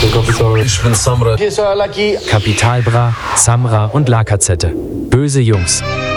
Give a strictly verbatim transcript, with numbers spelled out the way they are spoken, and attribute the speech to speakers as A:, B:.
A: Kapital. Ich bin Samra.
B: Hier ist euer Lucky.
C: Kapital Bra, Samra und La Cazette. Böse Jungs.